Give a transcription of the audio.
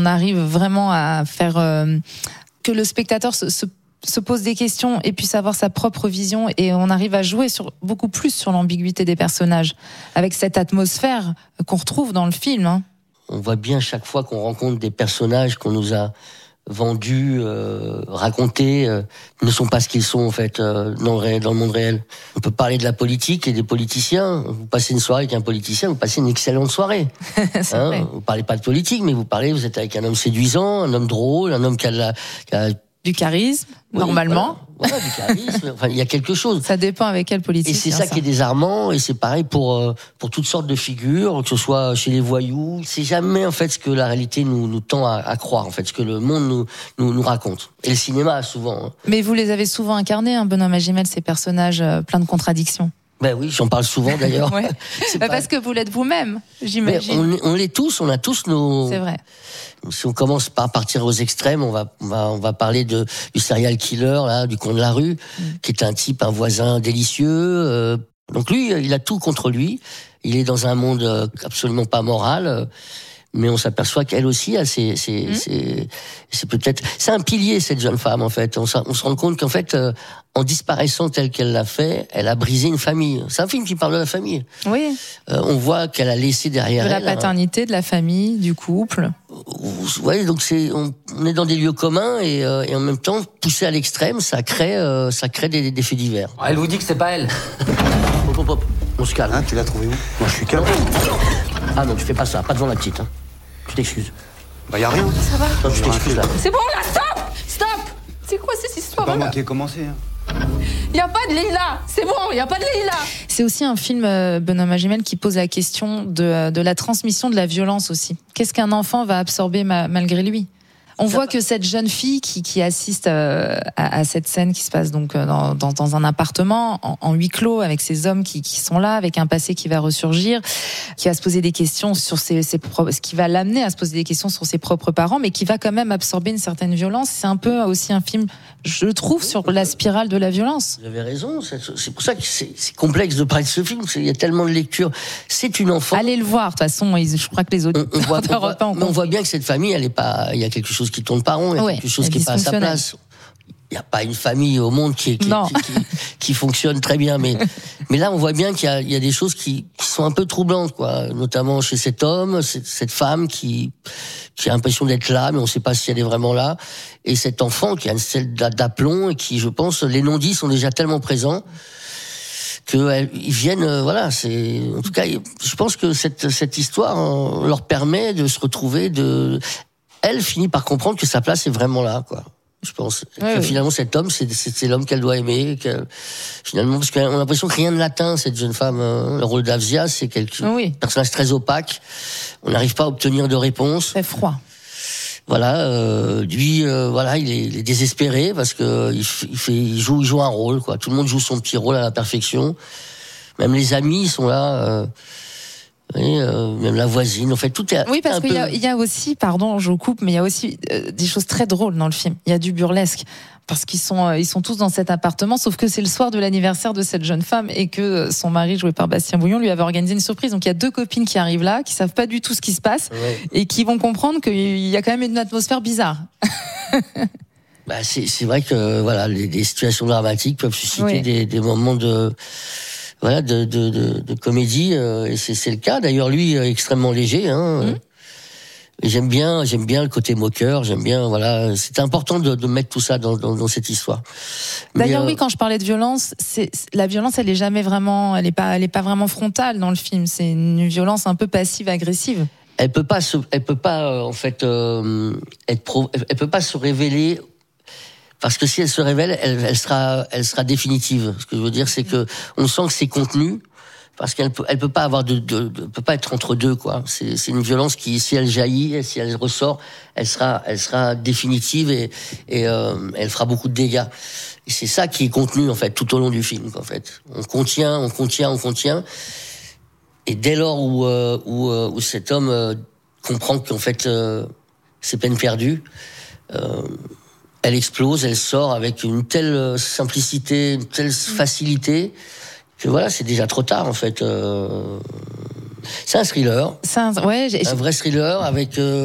arrive vraiment à faire que le spectateur se pose des questions et puisse avoir sa propre vision, et on arrive à jouer beaucoup plus sur l'ambiguïté des personnages avec cette atmosphère qu'on retrouve dans le film, hein. On voit bien chaque fois qu'on rencontre des personnages qu'on nous a vendus, racontés, ne sont pas ce qu'ils sont en fait dans le monde réel. On peut parler de la politique et des politiciens. Vous passez une soirée avec un politicien, vous passez une excellente soirée. Vous parlez pas de politique, mais vous êtes avec un homme séduisant, un homme drôle, un homme qui a du charisme, normalement. Voilà, du charisme. Enfin, il y a quelque chose. Ça dépend avec quel politique. Et c'est ça qui est désarmant, et c'est pareil pour toutes sortes de figures, que ce soit chez les voyous. C'est jamais, en fait, ce que la réalité nous tend à croire, en fait, ce que le monde nous raconte. Et le cinéma, souvent. Hein. Mais vous les avez souvent incarnés, hein, Benoît Magimel, ces personnages pleins de contradictions. Ben oui, j'en parle souvent d'ailleurs. Ouais. Parce que vous l'êtes vous-même, j'imagine. On l'est tous, on a tous nos. C'est vrai. Si on commence par partir aux extrêmes, on va parler du serial killer, là, du con de la rue, qui est un voisin délicieux. Donc lui, il a tout contre lui. Il est dans un monde absolument pas moral. Mais on s'aperçoit qu'elle aussi, c'est peut-être, c'est un pilier, cette jeune femme, en fait. On se rend compte qu'en fait, en disparaissant telle qu'elle l'a fait, elle a brisé une famille. C'est un film qui parle de la famille. Oui. On voit qu'elle a laissé derrière elle. De la paternité, de la famille, du couple. Ouais, donc on est dans des lieux communs et en même temps, poussé à l'extrême, ça crée des faits divers. Elle vous dit que c'est pas elle. Hop, on se calme. Hein, tu l'as trouvé où? Moi, je suis calme. Ah non, tu fais pas ça, pas devant la petite. Hein. Tu t'excuses. Bah, y a rien. Ça va? Non, tu t'excuses là. C'est bon, là, stop! Stop! C'est quoi cette histoire? C'est pas moi qui ai commencé. Hein. Y a pas de Leïla! C'est bon, y a pas de Leïla! C'est aussi un film, Benoît Magimel, qui pose la question de la transmission de la violence aussi. Qu'est-ce qu'un enfant va absorber malgré lui? On voit que cette jeune fille qui assiste à cette scène qui se passe donc dans un appartement en huis clos avec ces hommes qui sont là, avec un passé qui va ressurgir, qui va se poser des questions sur ce qui va l'amener à se poser des questions sur ses propres parents, mais qui va quand même absorber une certaine violence. C'est un peu aussi un film, je trouve, sur la spirale de la violence. Vous avez raison, c'est pour ça que c'est complexe de parler de ce film, il y a tellement de lectures. C'est une enfant. Allez le voir, de toute façon, je crois que les autres on voit bien que cette famille, il y a quelque chose qui tourne pas rond, il y a quelque chose qui est pas à sa place. Il n'y a pas une famille au monde qui fonctionne très bien, mais là on voit bien qu'il y a des choses qui sont un peu troublantes, quoi. Notamment chez cet homme, cette femme qui a l'impression d'être là, mais on ne sait pas si elle est vraiment là, et cet enfant qui a une selle d'aplomb et qui, je pense, les non-dits sont déjà tellement présents qu'ils viennent, en tout cas, je pense que cette histoire leur permet de se retrouver, elle finit par comprendre que sa place est vraiment là, quoi. Je pense. Que finalement, cet homme, c'est l'homme qu'elle doit aimer. Finalement, parce qu'on a l'impression que rien ne l'atteint, cette jeune femme. Le rôle d'Avzia, c'est un personnage très opaque. On n'arrive pas à obtenir de réponse. C'est froid. Voilà, lui, il est désespéré parce que il joue un rôle, quoi. Tout le monde joue son petit rôle à la perfection. Même les amis sont là. Même la voisine, en fait, tout est. Oui, parce qu'il y a aussi, pardon, je vous coupe, mais il y a aussi des choses très drôles dans le film. Il y a du burlesque. Parce qu'ils sont tous dans cet appartement, sauf que c'est le soir de l'anniversaire de cette jeune femme et que son mari, joué par Bastien Bouillon, lui avait organisé une surprise. Donc il y a deux copines qui arrivent là, qui savent pas du tout ce qui se passe et qui vont comprendre qu'il y a quand même une atmosphère bizarre. C'est vrai que les situations dramatiques peuvent susciter des moments de comédie, et c'est le cas. D'ailleurs, lui, extrêmement léger, hein. Et j'aime bien le côté moqueur, c'est important de mettre tout ça dans cette histoire. D'ailleurs, quand je parlais de violence, la violence, elle est jamais vraiment, elle est pas vraiment frontale dans le film. C'est une violence un peu passive-agressive. Elle peut pas se révéler. Parce que si elle se révèle, elle sera définitive. Ce que je veux dire, c'est que on sent que c'est contenu, parce qu'elle peut pas avoir peut pas être entre deux, quoi. C'est une violence qui, si elle jaillit, si elle ressort, elle sera définitive et elle fera beaucoup de dégâts. Et c'est ça qui est contenu, en fait, tout au long du film, en fait. On contient. Et dès lors où cet homme comprend qu'en fait, c'est peine perdue, elle explose, elle sort avec une telle simplicité, une telle facilité que c'est déjà trop tard, en fait. C'est un thriller. Un vrai thriller avec